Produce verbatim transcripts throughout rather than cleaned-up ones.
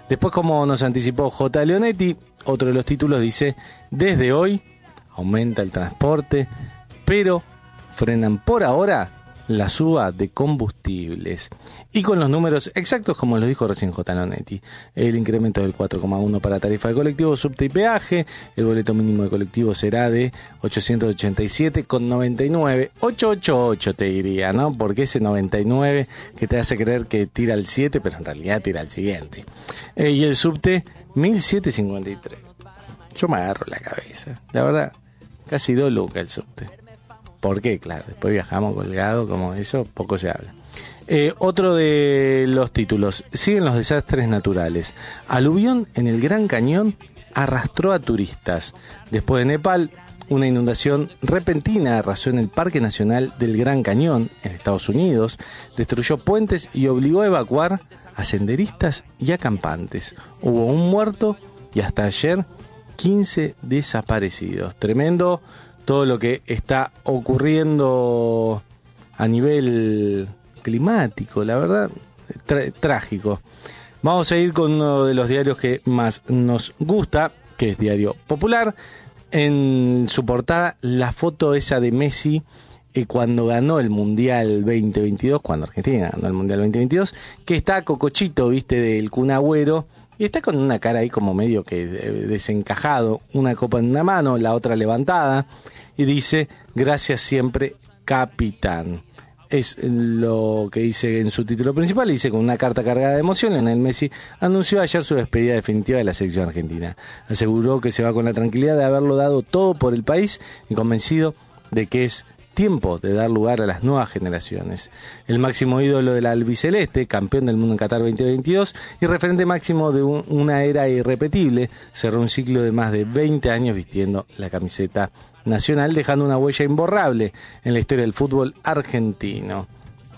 Después, como nos anticipó J. Leonetti, otro de los títulos dice: desde hoy aumenta el transporte, pero frenan por ahora la suba de combustibles. Y con los números exactos, como lo dijo recién J. Leonetti: el incremento del cuatro coma uno para tarifa de colectivo, subte y peaje. El boleto mínimo de colectivo será de ochocientos ochenta y siete con noventa y nueve, ochocientos ochenta y ocho te diría, ¿no? Porque ese noventa y nueve que te hace creer que tira al siete, pero en realidad tira al siguiente. Eh, y el subte, mil setecientos cincuenta y tres. Yo me agarro la cabeza, la verdad, casi dos lucas el subte. ¿Por qué? Claro, después viajamos colgado, como eso, poco se habla. Eh, otro de los títulos: siguen los desastres naturales. Aluvión en el Gran Cañón arrastró a turistas. Después de Nepal, una inundación repentina arrasó en el Parque Nacional del Gran Cañón, en Estados Unidos, destruyó puentes y obligó a evacuar a senderistas y acampantes. Hubo un muerto y hasta ayer quince desaparecidos. Tremendo todo lo que está ocurriendo a nivel climático, la verdad, tra- trágico. Vamos a ir con uno de los diarios que más nos gusta, que es Diario Popular. En su portada, la foto esa de Messi eh, cuando ganó el Mundial veinte veintidós, cuando Argentina ganó el Mundial veinte veintidós, que está cocochito, viste, del Kun Agüero, y está con una cara ahí como medio que desencajado, una copa en una mano, la otra levantada, y dice: gracias siempre, capitán. Es lo que dice en su título principal. Dice: con una carta cargada de emoción, Lionel Messi anunció ayer su despedida definitiva de la selección argentina. Aseguró que se va con la tranquilidad de haberlo dado todo por el país y convencido de que es tiempo de dar lugar a las nuevas generaciones. El máximo ídolo del albiceleste, campeón del mundo en Qatar veinte veintidós y referente máximo de un, una era irrepetible, cerró un ciclo de más de veinte años vistiendo la camiseta nacional, dejando una huella imborrable en la historia del fútbol argentino.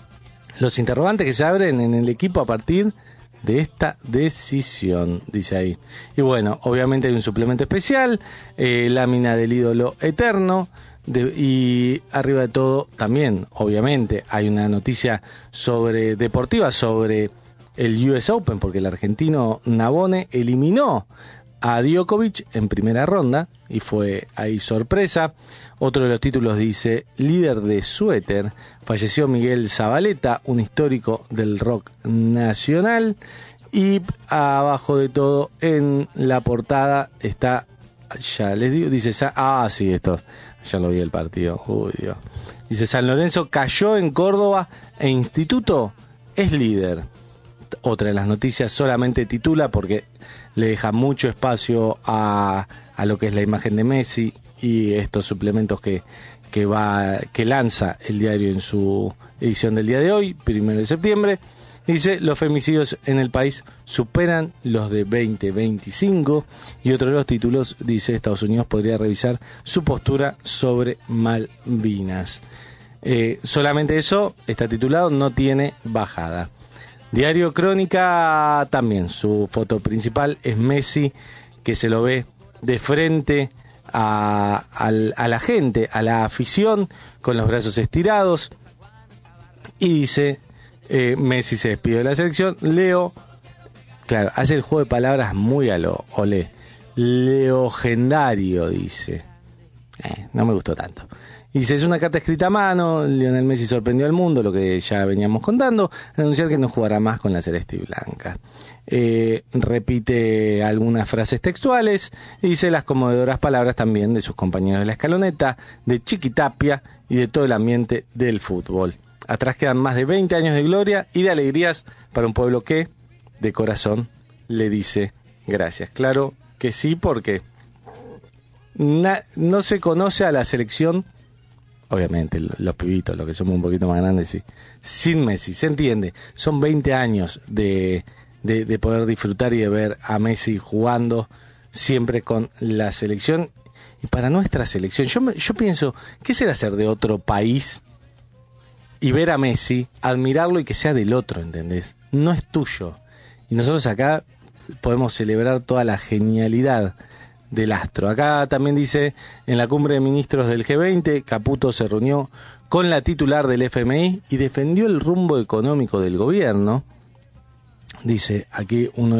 Los interrogantes que se abren en el equipo a partir de esta decisión, dice ahí. Y bueno, obviamente hay un suplemento especial, eh, lámina del ídolo eterno, de, y arriba de todo también, obviamente, hay una noticia sobre deportiva sobre el U S Open, porque el argentino Navone eliminó a Djokovic en primera ronda y fue ahí sorpresa. Otro de los títulos dice: líder de suéter, falleció Miguel Zabaleta, un histórico del rock nacional. Y abajo de todo, en la portada está, ya les digo, dice, ah, sí, esto, ya lo vi el partido, uy Dios. Dice: San Lorenzo cayó en Córdoba e Instituto es líder. Otra de las noticias, solamente titula porque le deja mucho espacio a, a lo que es la imagen de Messi y estos suplementos que, que, va, que lanza el diario en su edición del día de hoy, primero de septiembre. Dice: los femicidios en el país superan los de veinte veinticinco. Y otro de los títulos dice: Estados Unidos podría revisar su postura sobre Malvinas. Eh, solamente eso está titulado, no tiene bajada. Diario Crónica también, su foto principal es Messi, que se lo ve de frente a, a, a la gente, a la afición, con los brazos estirados, y dice: eh, Messi se despide de la selección. Leo, claro, hace el juego de palabras muy a lo olé, legendario, dice. Eh, no me gustó tanto. Dice: es una carta escrita a mano. Lionel Messi sorprendió al mundo, lo que ya veníamos contando, al anunciar que no jugará más con la celeste y blanca. Eh, repite algunas frases textuales y dice las conmovedoras palabras también de sus compañeros de la escaloneta, de Chiquitapia y de todo el ambiente del fútbol. Atrás quedan más de veinte años de gloria y de alegrías para un pueblo que, de corazón, le dice gracias. Claro que sí, porque na- no se conoce a la selección. Obviamente, los pibitos, los que somos un poquito más grandes, sí, sin Messi, se entiende. Son veinte años de, de, de poder disfrutar y de ver a Messi jugando siempre con la selección. Y para nuestra selección, yo, me, yo pienso, ¿qué será ser de otro país y ver a Messi, admirarlo y que sea del otro, ¿entendés? No es tuyo. Y nosotros acá podemos celebrar toda la genialidad del astro. Acá también dice: en la cumbre de ministros del G veinte, Caputo se reunió con la titular del F M I y defendió el rumbo económico del gobierno. Dice aquí uno